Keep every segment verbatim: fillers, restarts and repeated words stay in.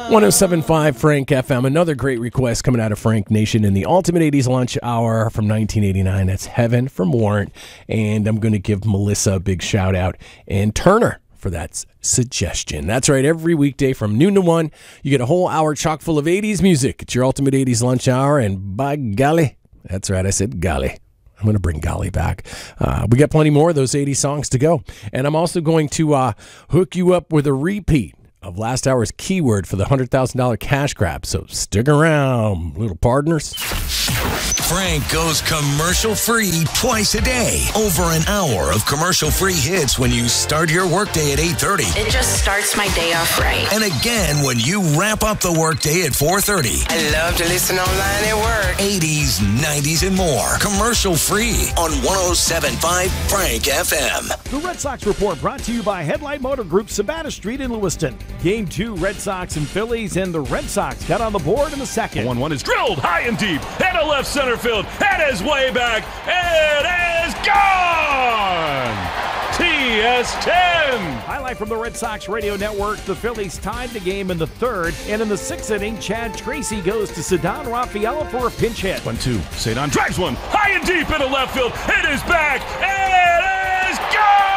one oh seven point five Frank F M. Another great request coming out of Frank Nation in the Ultimate eighties Lunch Hour from nineteen eighty-nine. That's Heaven from Warrant. And I'm going to give Melissa a big shout out and Turner for that suggestion. That's right. Every weekday from noon to one, you get a whole hour chock full of eighties music. It's your Ultimate eighties Lunch Hour. And by golly, that's right. I said golly. I'm going to bring golly back. Uh, we got plenty more of those eighties songs to go. And I'm also going to uh, hook you up with a repeat of last hour's keyword for the one hundred thousand dollars cash grab. So stick around, little partners. Frank goes commercial-free twice a day. Over an hour of commercial-free hits when you start your workday at eight thirty. It just starts my day off right. And again when you wrap up the workday at four thirty. I love to listen online at work. eighties, nineties, and more. Commercial-free on one oh seven point five Frank F M. The Red Sox Report brought to you by Headlight Motor Group, Savannah Street in Lewiston. Game two, Red Sox and Phillies, and the Red Sox got on the board in the second. one one is drilled high and deep. Head to left center field. It is way back. It is gone. T S ten. Highlight from the Red Sox radio network. The Phillies tied the game in the third. And in the sixth inning, Chad Tracy goes to Ceddanne Rafaela for a pinch hit. one two. Ceddanne drives one high and deep into left field. It is back. It is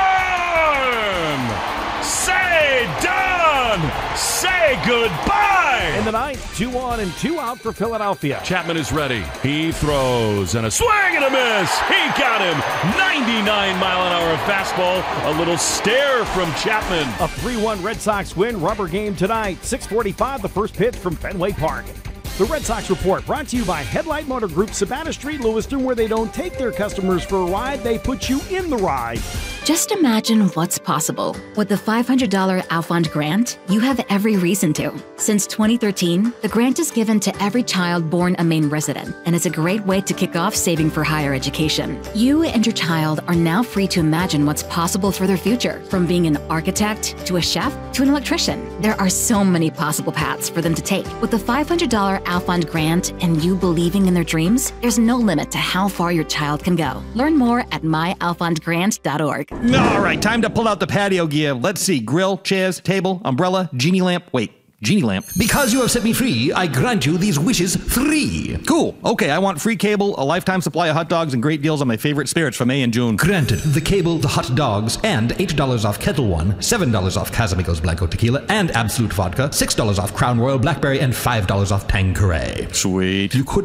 gone. Say done. Say goodbye. In the ninth, two on and two out for Philadelphia. Chapman is ready. He throws and a swing and a miss. He got him. ninety-nine mile an hour fastball. A little stare from Chapman. A three one Red Sox win. Rubber game tonight. six forty-five the first pitch from Fenway Park. The Red Sox Report brought to you by Headlight Motor Group, Savannah Street, Lewiston, where they don't take their customers for a ride, they put you in the ride. Just imagine what's possible. With the five hundred dollars Alfond grant, you have every reason to. Since twenty thirteen, the grant is given to every child born a Maine resident, and it's a great way to kick off saving for higher education. You and your child are now free to imagine what's possible for their future, from being an architect to a chef to an electrician. There are so many possible paths for them to take. With the five hundred dollars Alfond grant and you believing in their dreams, there's no limit to how far your child can go. Learn more at my alfond grant dot org. All right, time to pull out the patio gear. Let's see. Grill, chairs, table, umbrella, genie lamp. Wait, genie lamp. Because you have set me free, I grant you these wishes free. Cool. Okay, I want free cable, a lifetime supply of hot dogs, and great deals on my favorite spirits for May and June. Granted. The cable, the hot dogs, and eight dollars off Kettle One, seven dollars off Casamigos Blanco Tequila, and Absolute Vodka, six dollars off Crown Royal Blackberry, and five dollars off Tanqueray. Sweet. You could